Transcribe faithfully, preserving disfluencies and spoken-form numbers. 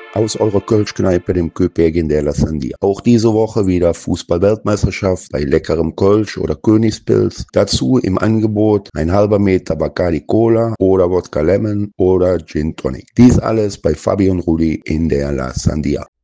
aus eurer Kölschkneipe, dem Köpegin der La Sandia. Auch diese Woche wieder Fußball-Weltmeisterschaft bei leckerem Kölsch oder Königspilz. Dazu im Angebot ein halber Meter Bacardi Cola oder Wodka Lemon oder Gin Tonic. Dies alles bei Fabi und Rudi in der La Sandia.